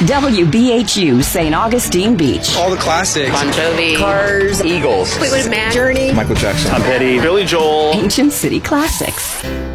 WBHU St. Augustine Beach. All the classics. Bon Jovi. Cars. Eagles. Fleetwood Mac. Journey. Michael Jackson. Tom Petty. Billy Joel. Ancient City Classics.